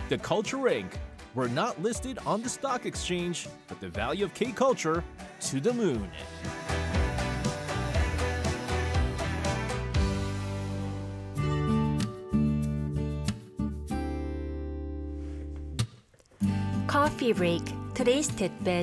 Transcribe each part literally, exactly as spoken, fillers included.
The Culture Incorporated. We're not listed on the stock exchange, but the value of K-Culture to the moon. Coffee break. Today's tidbit.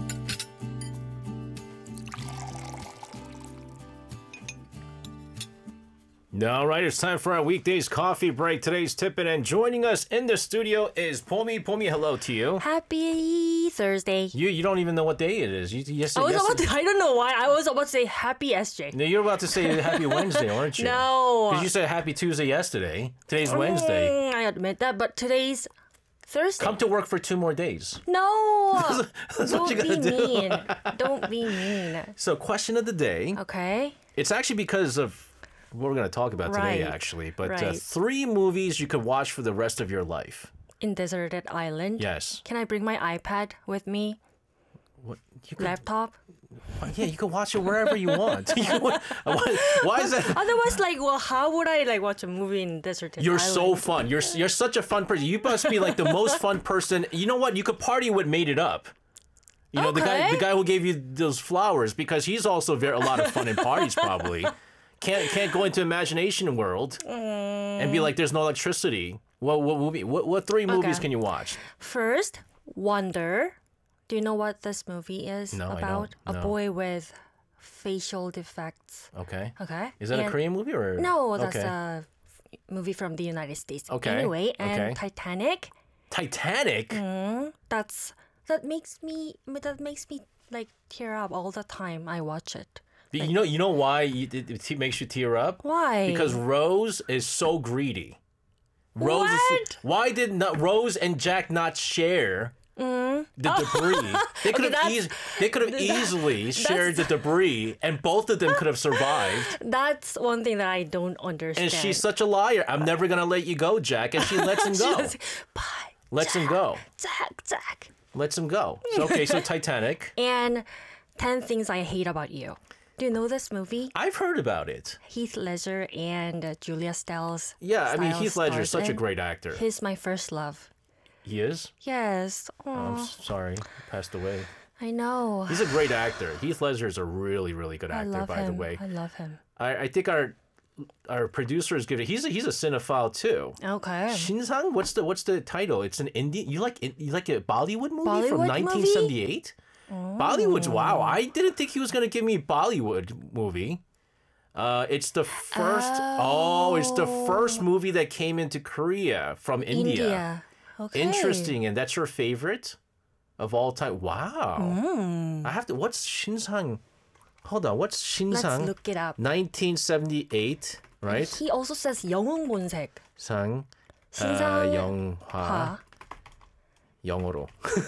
All right, it's time for our weekdays coffee break. Today's tipping, and joining us in the studio is Pomi. Pomi, hello to you. Happy Thursday. You you don't even know what day it is. You, you I was about to, I don't know why. I was about to say happy S J. No, you're about to say Happy Wednesday, aren't you? No. Because you said Happy Tuesday yesterday. Today's Wednesday. Mm, I admit that, but today's Thursday. Come to work for two more days. No. That's Don't what you be gotta do. mean. Don't be mean. So, question of the day. Okay. It's actually because of what we're going to talk about today, Right. actually. But uh, Right. three movies you could watch for the rest of your life. In deserted island. Yes. Can I bring my iPad with me? What you could, Laptop? Yeah, you can watch it wherever you want. You can, why, why is that? Otherwise, like, well, how would I like watch a movie in deserted You're island? so fun. You're you're such a fun person. You must be like the most fun person. You know what? You could party with Made It Up. You know the guy Okay. the guy who gave you those flowers, because he's also very a lot of fun in parties probably. Can't can't go into imagination world and be like there's no electricity. What what movie? What what three movies Okay. can you watch? First, Wonder. Do you know what this movie is No, I about? don't. A No. boy with facial defects. Okay. Okay. Is that a And- Korean movie or No, that's okay. a f- movie from the United States. Okay, Anyway, and okay. Titanic. Titanic? That's that makes me that makes me like tear up all the time I watch it. You know you know why you, it, it makes you tear up? Why? Because Rose is so greedy. Rose Is, What? why did not Rose and Jack not share the debris? They could have that's- eas- they could have easily shared the debris, and both of them could have survived. That's one thing that I don't understand. And she's such a liar. I'm never gonna let you go, Jack. And she lets him She go. was- Bye. Lets him go. Jack, Jack. Lets him go. So okay, so Titanic. And ten things I hate about you. Do you know this movie? I've heard about it. Heath Ledger and uh, Julia Stiles. Yeah, I mean Stiles Heath Ledger is stars such a in. great actor. He's my first love. He is. Yes. I'm Aw, s- sorry, he passed away. I know. He's a great actor. Heath Ledger is a really, really good I actor, love by him. the way. I love him. I, I think our our producers give it. He's a, he's a cinephile too. Okay. Shinzang, what's the what's the title? It's an Indian. You like you like a Bollywood movie from Bollywood nineteen seventy-eight? Bollywood's wow. I didn't think he was gonna give me Bollywood movie. Uh, it's the first. Oh. it's the first movie that came into Korea from India. India. Okay. Interesting, and that's your favorite of all time. Wow. Mm. I have to. What's Shinzang? Hold on. What's Let's Shinzang? look it up. nineteen seventy-eight, right? He also says 영웅본색. 상 신상 아, 영화 화. 영어로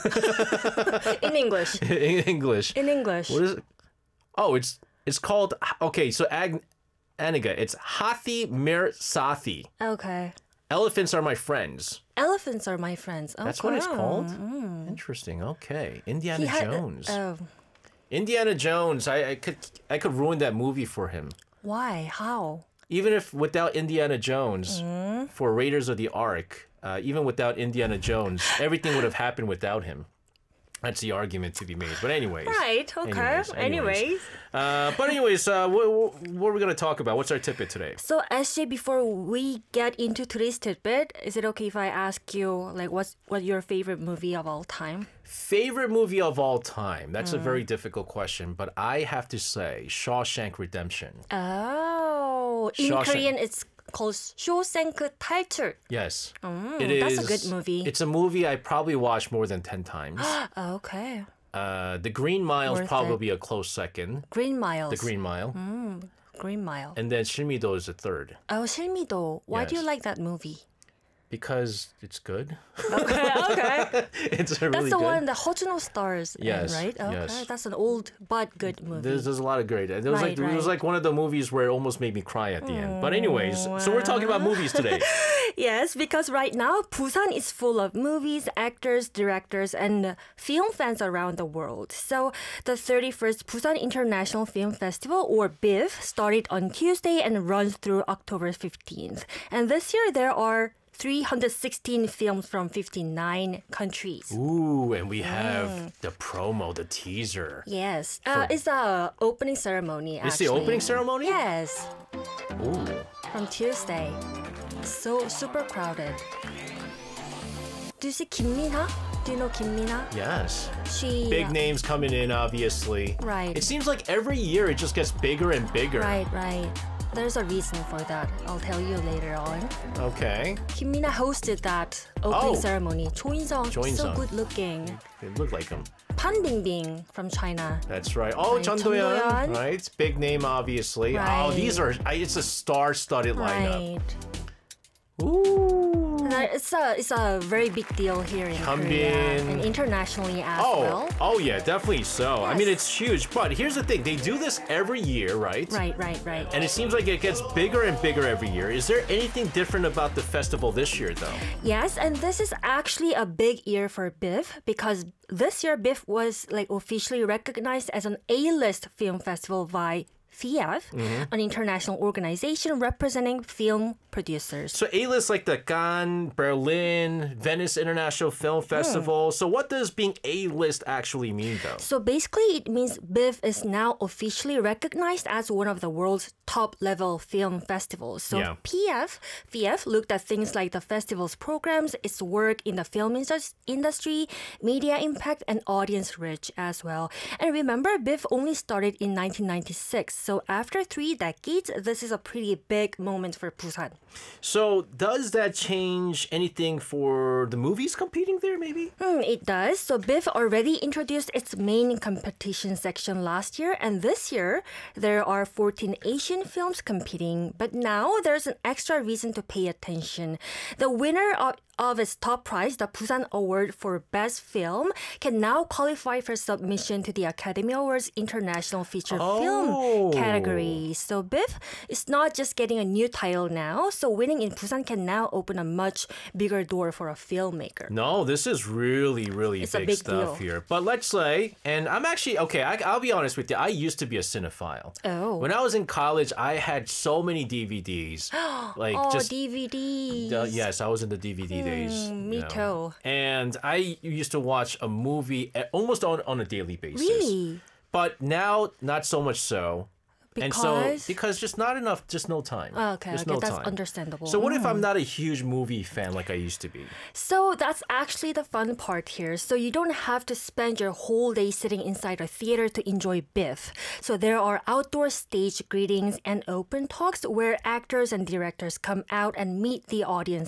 In English. in English. In English. What is it? Oh, it's it's called okay. So Ag, Aniga, it's Hathi Mir Sathi. Okay. Elephants are my friends. Elephants are my friends. That's what it's Okay. called. Interesting. Okay, Indiana He had- Jones. Oh, Indiana Jones. I, I could I could ruin that movie for him. why? How? Even if without Indiana Jones Mm-hmm. for Raiders of the Ark, uh, even without Indiana Jones, everything would have happened without him. That's the argument to be made. But anyways. Right. Okay. Anyways. Anyways. Uh, but anyways, uh, what, what are we going to talk about? What's our tidbit today? So, S J, before we get into today's tidbit, is it okay if I ask you, like, what's what your favorite movie of all time? Favorite movie of all time? That's Mm. a very difficult question, but I have to say Shawshank Redemption. Oh, in Shawshank. Korean, it's called 쇼생크 탈출. Yes. it Mm, that's a is- good movie. It's a movie I probably watched more than ten times. Okay. uh, the Green Mile is Worth probably a close second. Green Miles. The Green Mile. Green Mile. And then Shinmido is the third. Oh, 실미도. Why do you Yes. like that movie? Because it's good. Okay. It's a really That's the good. one that Hojuno stars in, Yes, right? Okay. yes. That's an old but good movie. There's, there's a lot of great. It was like Right, it was right. like one of the movies where it almost made me cry at the end. But anyways, so we're talking about movies today. Yes, because right now Busan is full of movies, actors, directors, and uh, film fans around the world. So the thirty-first Busan International Film Festival, or B I F, started on Tuesday and runs through October fifteenth. And this year there are three hundred sixteen films from fifty-nine countries. Ooh, and we have the promo, the teaser. Yes. Uh, it's a opening ceremony, It's the actually. opening ceremony? Yes. Ooh. From Tuesday. So super crowded. Do you see Kim Min-ha? Do you know Kim Min-ha? Yes. She Big names coming in, obviously. Right. It seems like every year it just gets bigger and bigger. Right, right. There's a reason for that. I'll tell you later on. Okay. Kim Min-ha hosted that opening Oh. ceremony. Cho In-sung, Cho so In-sung. good looking. They look like him. Pan Bingbing from China. That's right. Oh, Right, Chun Chun Do-yeon. Do-yeon. Right. Big name, obviously. Oh, Right. these are, I- it's a star-studded lineup. Right. Ooh. And I- It's a it's a very big deal here in Hyun Korea Bin. and internationally as Oh, well. oh yeah, definitely so. I mean, Yes. it's huge. But here's the thing: they do this every year, right? Right, right, right. And it seems like it gets bigger and bigger every year. Is there anything different about the festival this year, though? Yes, and this is actually a big year for B I F because this year B I F was like officially recognized as an A-list film festival by F I F, Mm-hmm. an international organization representing film producers. So A-list like the Cannes, Berlin, Venice International Film Hmm. Festival. So what does being A-list actually mean, though? So basically, it means B I F is now officially recognized as one of the world's top-level film festivals. So Yeah. P F, F I F looked at things like the festival's programs, its work in the film indus- industry, media impact, and audience reach as well. And remember, B I F only started in nineteen ninety-six. So after three decades, this is a pretty big moment for Busan. So does that change anything for the movies competing there, maybe? Hmm, it does. So B I F already introduced its main competition section last year, and this year there are fourteen Asian films competing. But now there's an extra reason to pay attention. The winner of of its top prize, the Busan Award for Best Film, can now qualify for submission to the Academy Awards International Feature Oh. Film category. So B I F is not just getting a new title now, so winning in Busan can now open a much bigger door for a filmmaker. No, this is really, really It's a big, big stuff deal. here. But let's say, and I'm actually, okay, I, I'll be honest with you, I used to be a cinephile. Oh. When I was in college, I had so many D V Ds. like Oh, just D V Ds. Uh, yes, I was in the D V D days. Mm, me you know. too. And I used to watch a movie a- almost on, on a daily basis. Really? But now, not so much so. And so, Because? because just not enough, just no time. Oh, okay, just okay, no that's time. understandable. So what if I'm not a huge movie fan like I used to be? So that's actually the fun part here. So you don't have to spend your whole day sitting inside a theater to enjoy B I F. So there are outdoor stage greetings and open talks where actors and directors come out and meet the audience.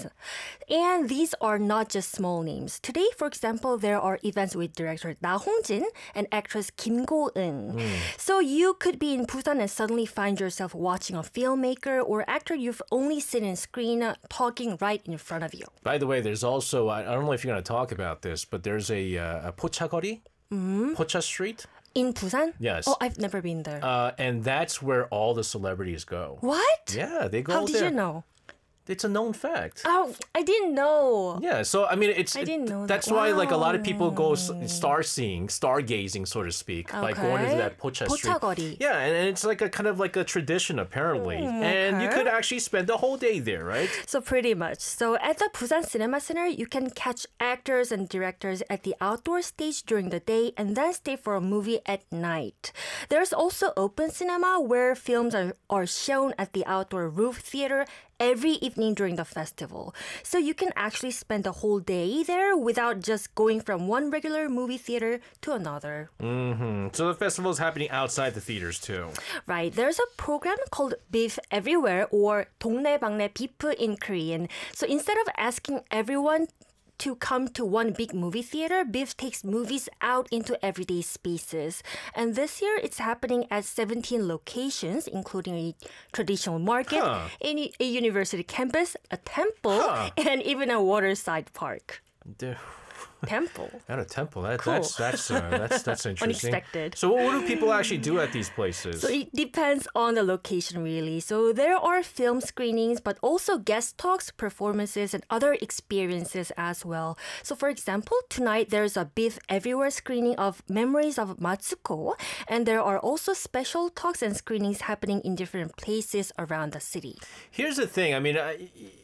And these are not just small names. Today, for example, there are events with director Na Hong-jin and actress Kim Go-eun. So you could be in Busan and suddenly find yourself watching a filmmaker or actor you've only seen on screen uh, talking right in front of you. By the way, there's also, I I don't know if you're going to talk about this, but there's a, uh, a Pochagori, mm-hmm. Pocha Street. In Busan? Yes. Oh, I've never been there. Uh, and that's where all the celebrities go. what? Yeah, they go How did there. you know? It's a known fact. Oh, I didn't know. Yeah, so I mean, it's I didn't know that. that's why like a lot of people go s- Wow. star seeing, stargazing, so to speak, by going into Okay. that Pocha Street. Pochagori. Yeah, and, and it's like a kind of like a tradition apparently, and you okay. could actually spend the whole day there, right? So pretty much. So at the Busan Cinema Center, you can catch actors and directors at the outdoor stage during the day and then stay for a movie at night. There's also open cinema where films are, are shown at the outdoor roof theater every evening during the festival. So you can actually spend the whole day there without just going from one regular movie theater to another. Mm, so the festival is happening outside the theaters too. Right. There's a program called B I F Everywhere or 동네방네 B I F in Korean. So instead of asking everyone to come to one big movie theater, B I F takes movies out into everyday spaces. And this year, it's happening at seventeen locations, including a traditional market, Huh. a, a university campus, a temple, Huh. and even a waterside park. Dude, Temple. At a temple, that, Cool. that's that's uh, that's that's interesting. Unexpected. So what, what do people actually do at these places? So it depends on the location, really. So there are film screenings, but also guest talks, performances, and other experiences as well. So for example, tonight there's a B I F Everywhere screening of Memories of Matsuko, and there are also special talks and screenings happening in different places around the city. Here's the thing. I mean, I,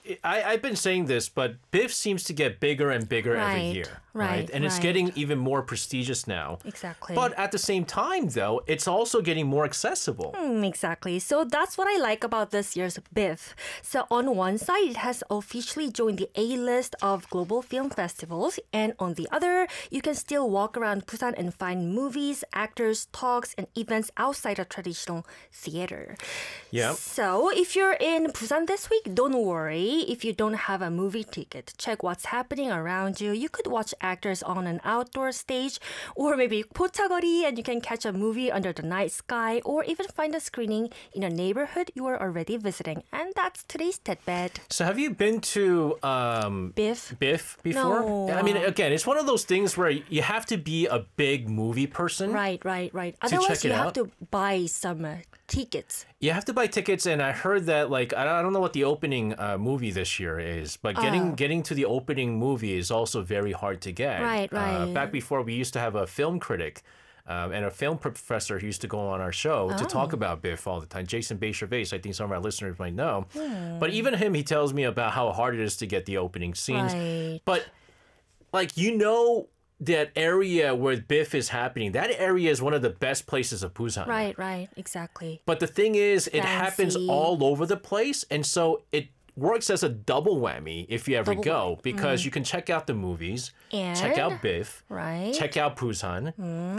I, I've been saying this, but Biff seems to get bigger and bigger every Right, year. right, And it's right. getting even more prestigious now. Exactly. But at the same time, though, it's also getting more accessible. Mm, exactly. So that's what I like about this year's Biff. So on one side, it has officially joined the A-list of global film festivals, and on the other, you can still walk around Busan and find movies, actors, talks, and events outside of traditional theater. Yeah. So if you're in Busan this week, don't worry if you don't have a movie ticket. Check what's happening around you. You could watch actors on an outdoor stage, or maybe 포차거리 and you can catch a movie under the night sky, or even find a screening in a neighborhood you are already visiting. And that's today's tidbit. So have you been to um, Biff? Biff before? No. I mean, again, it's one of those things where you have to be a big movie person. Right, right, right. To Otherwise, check it you have out? to buy some uh, tickets. You have to buy tickets, and I heard that like I don't I don't know what the opening uh, movie this year is, but getting getting to the opening movie is also very hard to get. Right, Uh, right. back before, we used to have a film critic. Um, and a film professor who used to go on our show to talk about Biff all the time, Jason Bacher-Vase. I think some of our listeners might know. But even him, he tells me about how hard it is to get the opening scenes. Right. But like, you know, that area where Biff is happening, that area is one of the best places of Busan. Right, right. Exactly. But the thing is, it happens Fancy. all over the place. And so it works as a double whammy if you ever Double go, because you can check out the movies, check out And- Biff, Right. check out Busan.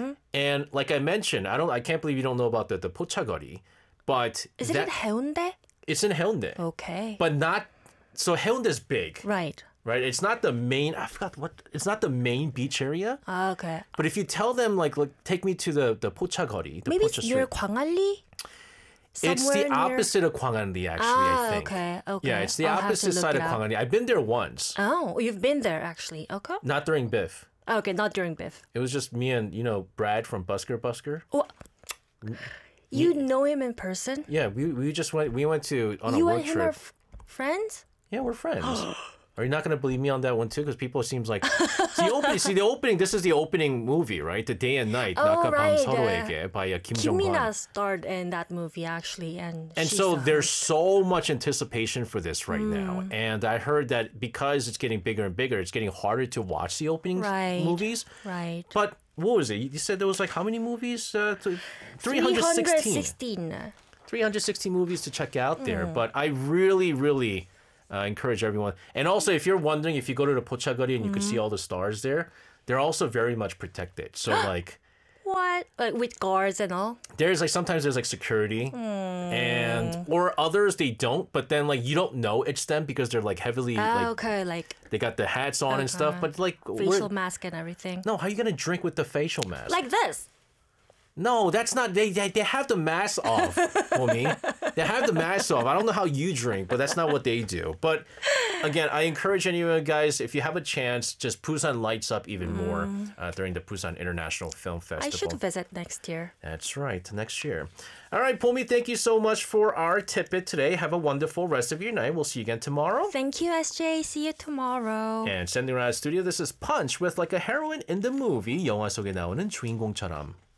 And like I mentioned, I don't I can't believe you don't know about the, the 포차거리, but Is it that, in Haeundae? it's in Haeundae. Okay. But not so Haeundae's big, Right. right? It's not the main I forgot what it's not the main beach area. Ah, okay. But if you tell them like, look, take me to the the 포차거리, the Maybe Pocha it's near Street. Gwangalli? It's Somewhere the near- opposite of Gwangalli, actually, Ah, I think. okay, okay. Yeah, it's the I'll have to opposite look side it of up. Gwangalli. I've been there once, Oh, you've been there actually. Okay. not during Biff. Okay, not during Biff. It was just me and, you know, Brad from Busker Busker. Oh, you know him in person? Yeah, we we just went we went to on You a and work him trip. are f- friends? Yeah, we're friends. Are you not going to believe me on that one too? Because people seems like see the opening. See the opening. This is the opening movie, right? The Day and Night. Oh, 낙하 right, 밤 서로에게 by uh, Kim Jong Kim Mina Un. starred in that movie actually, and And she's so the there's host. so much anticipation for this right now. Mm. And I heard that because it's getting bigger and bigger, it's getting harder to watch the opening Right. movies. right. But what was it? You said there was like how many movies? Uh, to, three hundred sixteen. three hundred sixteen. three hundred sixteen movies to check out there. Mm. But I really, really uh, encourage everyone. And also, if you're wondering, if you go to the 포차거리 and you can see Mm. all the stars there, they're also very much protected. So like, What? Like with guards and all? there's like sometimes there's like security, Hmm. and or others they don't. But then like you don't know it's them because they're like heavily Ah, like okay, like they got the hats on and stuff. But like, facial we're- mask and everything. no, how are you gonna drink with the facial mask? Like this. No, that's not. They they, they have the mask off, homie. They have the mask off. I don't know how you drink, but that's not what they do. But again, I encourage anyone, guys, if you have a chance, just Busan lights up even more uh, during the Busan International Film Mm. I Festival. should visit next year. That's right, next year. All right, Pumi, thank you so much for our tidbit today. Have a wonderful rest of your night. We'll see you again tomorrow. Thank you, S J. See you tomorrow. And sending around the studio, this is Punch with like a heroine in the movie 영화 속에 나오는 주인공처럼.